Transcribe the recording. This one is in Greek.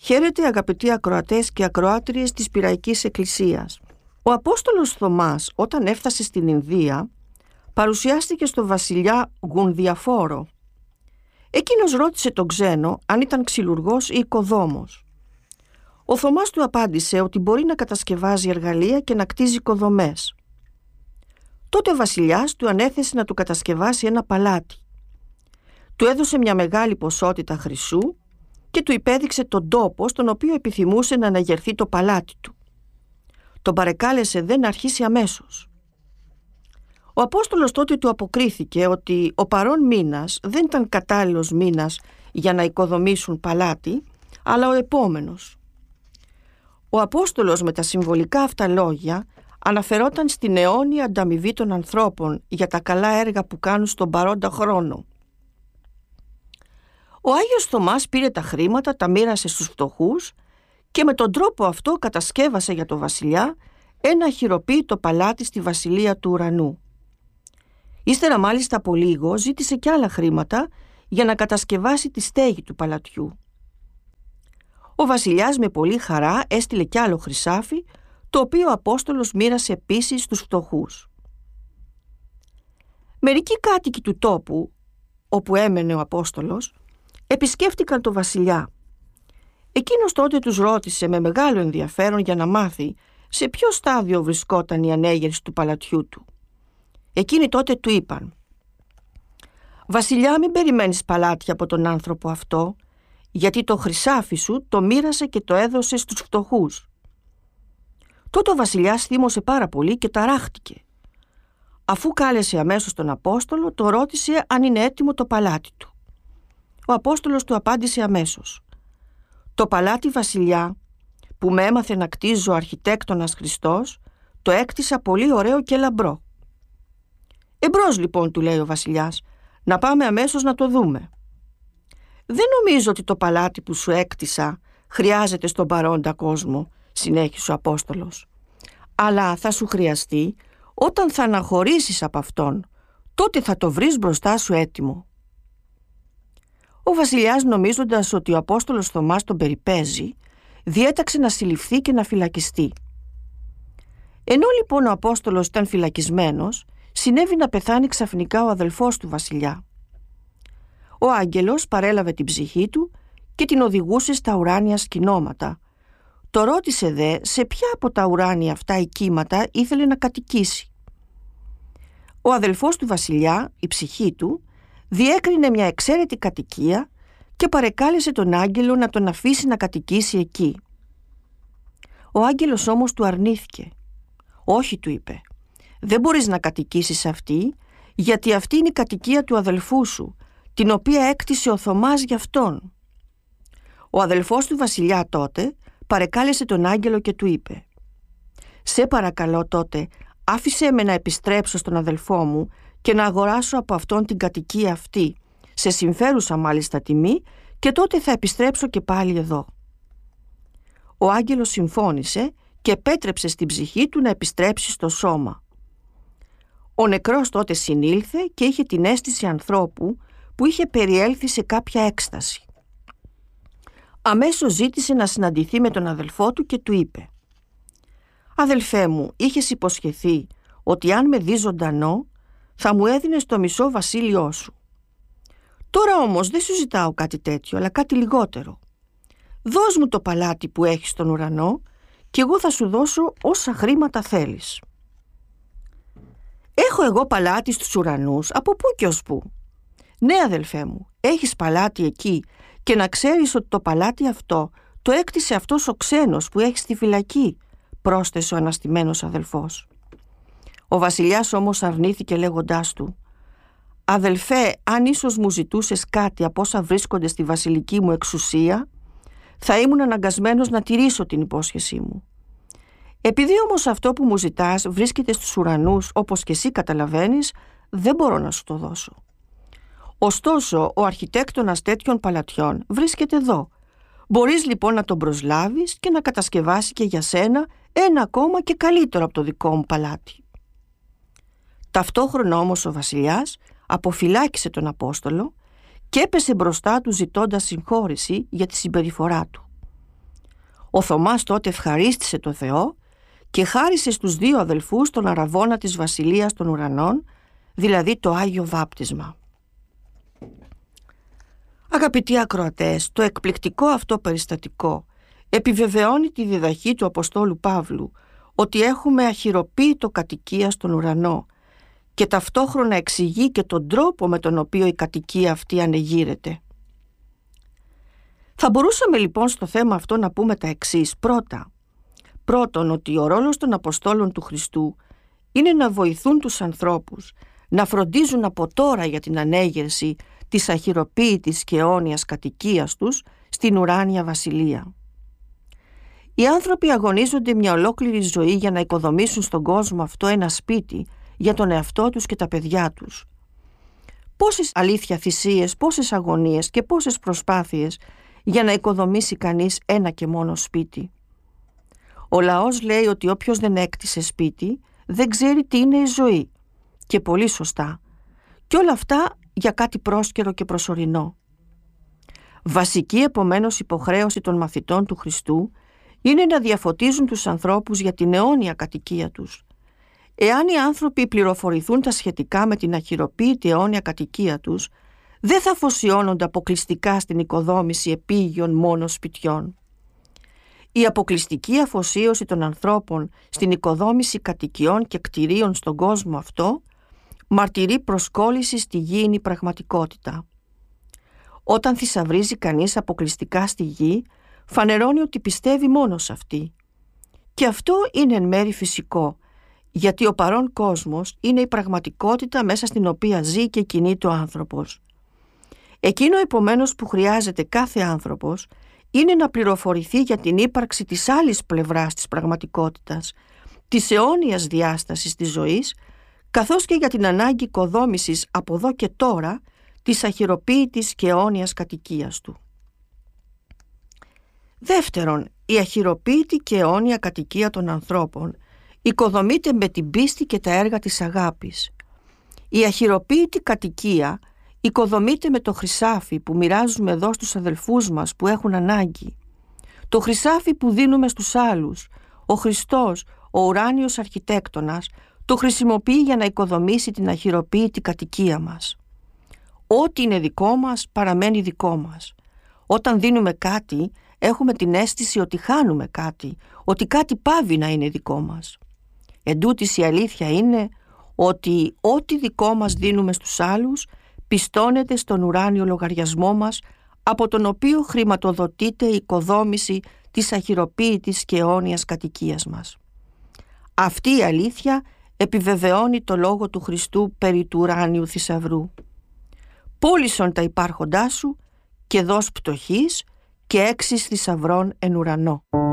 Χαίρετε αγαπητοί ακροατές και ακροάτριες της Πειραϊκής Εκκλησίας. Ο Απόστολος Θωμάς όταν έφτασε στην Ινδία παρουσιάστηκε στο βασιλιά Γουνδιαφόρο. Εκείνος ρώτησε τον ξένο αν ήταν ξυλουργός ή οικοδόμος. Ο Θωμάς του απάντησε ότι μπορεί να κατασκευάζει εργαλεία και να κτίζει οικοδομές. Τότε ο βασιλιάς του ανέθεσε να του κατασκευάσει ένα παλάτι. Του έδωσε μια μεγάλη ποσότητα χρυσού και του υπέδειξε τον τόπο στον οποίο επιθυμούσε να αναγερθεί το παλάτι του. Τον παρεκάλεσε δε να αρχίσει αμέσως. Ο Απόστολος τότε του αποκρίθηκε ότι ο παρόν μήνας δεν ήταν κατάλληλος μήνας για να οικοδομήσουν παλάτι, αλλά ο επόμενος. Ο Απόστολος με τα συμβολικά αυτά λόγια αναφερόταν στην αιώνια ανταμοιβή των ανθρώπων για τα καλά έργα που κάνουν στον παρόντα χρόνο. Ο Άγιος Θωμάς πήρε τα χρήματα, τα μοίρασε στους φτωχούς και με τον τρόπο αυτό κατασκεύασε για τον βασιλιά ένα χειροποίητο παλάτι στη βασιλεία του ουρανού. Ύστερα μάλιστα από λίγο ζήτησε κι άλλα χρήματα για να κατασκευάσει τη στέγη του παλατιού. Ο βασιλιάς με πολύ χαρά έστειλε κι άλλο χρυσάφι, το οποίο ο Απόστολος μοίρασε επίσης στους φτωχούς. Μερικοί κάτοικοι του τόπου, όπου έμενε ο Απόστολος, επισκέφτηκαν τον βασιλιά. Εκείνος τότε τους ρώτησε με μεγάλο ενδιαφέρον για να μάθει σε ποιο στάδιο βρισκόταν η ανέγερση του παλατιού του. Εκείνοι τότε του είπαν: «Βασιλιά, μην περιμένεις παλάτια από τον άνθρωπο αυτό, γιατί το χρυσάφι σου το μοίρασε και το έδωσε στους φτωχούς». Τότε ο βασιλιάς θύμωσε πάρα πολύ και ταράχτηκε. Αφού κάλεσε αμέσως τον Απόστολο, το ρώτησε αν είναι έτοιμο το παλάτι του. Ο Απόστολος του απάντησε αμέσως: «Το παλάτι, βασιλιά, που με έμαθε να κτίζω ο αρχιτέκτονας Χριστός, το έκτισα πολύ ωραίο και λαμπρό». «Εμπρός λοιπόν», του λέει ο βασιλιάς, «να πάμε αμέσως να το δούμε». «Δεν νομίζω ότι το παλάτι που σου έκτισα χρειάζεται στον παρόντα κόσμο», συνέχισε ο Απόστολος, «αλλά θα σου χρειαστεί όταν θα αναχωρήσεις από αυτόν, τότε θα το βρεις μπροστά σου έτοιμο». Ο βασιλιάς, νομίζοντας ότι ο Απόστολος Θωμάς τον περιπέζει, διέταξε να συλληφθεί και να φυλακιστεί. Ενώ λοιπόν ο Απόστολος ήταν φυλακισμένος, συνέβη να πεθάνει ξαφνικά ο αδελφός του βασιλιά. Ο άγγελος παρέλαβε την ψυχή του και την οδηγούσε στα ουράνια σκηνώματα. Το ρώτησε δε σε ποια από τα ουράνια αυτά οικίματα ήθελε να κατοικήσει. Ο αδελφός του βασιλιά, η ψυχή του, διέκρινε μια εξαίρετη κατοικία και παρεκάλεσε τον άγγελο να τον αφήσει να κατοικήσει εκεί. Ο άγγελος όμως του αρνήθηκε. «Όχι», του είπε, «δεν μπορείς να κατοικήσεις αυτή, γιατί αυτή είναι η κατοικία του αδελφού σου, την οποία έκτισε ο Θωμάς για αυτόν». Ο αδελφός του βασιλιά τότε παρεκάλεσε τον άγγελο και του είπε: «Σε παρακαλώ τότε, άφησέ με να επιστρέψω στον αδελφό μου και να αγοράσω από αυτόν την κατοικία αυτή, σε συμφέρουσα μάλιστα τιμή, και τότε θα επιστρέψω και πάλι εδώ». Ο άγγελος συμφώνησε και επέτρεψε στην ψυχή του να επιστρέψει στο σώμα. Ο νεκρός τότε συνήλθε και είχε την αίσθηση ανθρώπου που είχε περιέλθει σε κάποια έκσταση. Αμέσως ζήτησε να συναντηθεί με τον αδελφό του και του είπε: «Αδελφέ μου, είχες υποσχεθεί ότι αν με δεις ζωντανό θα μου έδινες το μισό βασίλειό σου. Τώρα όμως δεν σου ζητάω κάτι τέτοιο, αλλά κάτι λιγότερο. Δώσ' μου το παλάτι που έχεις στον ουρανό και εγώ θα σου δώσω όσα χρήματα θέλεις». «Έχω εγώ παλάτι στους ουρανούς, από πού και ως πού?» «Ναι, αδελφέ μου, έχεις παλάτι εκεί, και να ξέρεις ότι το παλάτι αυτό το έκτισε αυτός ο ξένος που έχει στη φυλακή», πρόσθεσε ο αναστημένος αδελφός. Ο βασιλιάς όμως αρνήθηκε λέγοντάς του: «Αδελφέ, αν ίσως μου ζητούσες κάτι από όσα βρίσκονται στη βασιλική μου εξουσία, θα ήμουν αναγκασμένος να τηρήσω την υπόσχεσή μου. Επειδή όμως αυτό που μου ζητάς βρίσκεται στους ουρανούς, όπως και εσύ καταλαβαίνεις, δεν μπορώ να σου το δώσω. Ωστόσο, ο αρχιτέκτονας τέτοιων παλατιών βρίσκεται εδώ. Μπορείς λοιπόν να τον προσλάβεις και να κατασκευάσει και για σένα ένα ακόμα και καλύτερο από το δικό μου παλάτι». Ταυτόχρονα όμως ο βασιλιάς αποφυλάκησε τον Απόστολο και έπεσε μπροστά του ζητώντας συγχώρεση για τη συμπεριφορά του. Ο Θωμάς τότε ευχαρίστησε το Θεό και χάρισε στους 2 αδελφούς τον αραβώνα της Βασιλείας των Ουρανών, δηλαδή το Άγιο Βάπτισμα. Αγαπητοί ακροατές, το εκπληκτικό αυτό περιστατικό επιβεβαιώνει τη διδαχή του Αποστόλου Παύλου ότι έχουμε αχειροποίητο κατοικία στον ουρανό και ταυτόχρονα εξηγεί και τον τρόπο με τον οποίο η κατοικία αυτή ανεγείρεται. Θα μπορούσαμε λοιπόν στο θέμα αυτό να πούμε τα εξής. Πρώτον, ότι ο ρόλος των Αποστόλων του Χριστού είναι να βοηθούν τους ανθρώπους να φροντίζουν από τώρα για την ανέγερση της αχειροποίητης και αιώνιας κατοικίας τους στην ουράνια βασιλεία. Οι άνθρωποι αγωνίζονται μια ολόκληρη ζωή για να οικοδομήσουν στον κόσμο αυτό ένα σπίτι για τον εαυτό τους και τα παιδιά τους. Πόσες αλήθεια θυσίες, πόσες αγωνίες και πόσες προσπάθειες για να οικοδομήσει κανείς ένα και μόνο σπίτι. Ο λαός λέει ότι όποιος δεν έκτισε σπίτι δεν ξέρει τι είναι η ζωή. Και πολύ σωστά. Και όλα αυτά για κάτι πρόσκαιρο και προσωρινό. Βασική επομένως υποχρέωση των μαθητών του Χριστού είναι να διαφωτίζουν τους ανθρώπους για την αιώνια κατοικία τους. Εάν οι άνθρωποι πληροφορηθούν τα σχετικά με την αχειροποίητη αιώνια κατοικία τους, δεν θα αφοσιώνονται αποκλειστικά στην οικοδόμηση επίγειων μόνο σπιτιών. Η αποκλειστική αφοσίωση των ανθρώπων στην οικοδόμηση κατοικιών και κτηρίων στον κόσμο αυτό μαρτυρεί προσκόλληση στη γήινη πραγματικότητα. Όταν θησαυρίζει κανείς αποκλειστικά στη γη, φανερώνει ότι πιστεύει μόνο σε αυτή. Και αυτό είναι εν μέρει φυσικό, γιατί ο παρόν κόσμος είναι η πραγματικότητα μέσα στην οποία ζει και κινείται ο άνθρωπος. Εκείνο επομένως που χρειάζεται κάθε άνθρωπος είναι να πληροφορηθεί για την ύπαρξη της άλλης πλευράς της πραγματικότητας, της αιώνιας διάστασης της ζωής, καθώς και για την ανάγκη οικοδόμησης από εδώ και τώρα της αχειροποίητης και αιώνιας κατοικίας του. Δεύτερον, η αχειροποίητη και αιώνια κατοικία των ανθρώπων οικοδομείται με την πίστη και τα έργα της αγάπης. Η αχειροποίητη κατοικία οικοδομείται με το χρυσάφι που μοιράζουμε εδώ στους αδελφούς μας που έχουν ανάγκη. Το χρυσάφι που δίνουμε στους άλλους, ο Χριστός, ο ουράνιος αρχιτέκτονας, το χρησιμοποιεί για να οικοδομήσει την αχειροποίητη κατοικία μας. Ό,τι είναι δικό μας παραμένει δικό μας. Όταν δίνουμε κάτι, έχουμε την αίσθηση ότι χάνουμε κάτι, ότι κάτι πάβει να είναι δικό μας. Εντούτοις η αλήθεια είναι ότι ό,τι δικό μας δίνουμε στους άλλους πιστώνεται στον ουράνιο λογαριασμό μας, από τον οποίο χρηματοδοτείται η οικοδόμηση της αχειροποίητης και αιώνιας κατοικίας μας. Αυτή η αλήθεια επιβεβαιώνει το λόγο του Χριστού περί του ουράνιου θησαυρού. Πώλησον τα υπάρχοντά σου και δώσ' πτωχής και έξις θησαυρών εν ουρανό.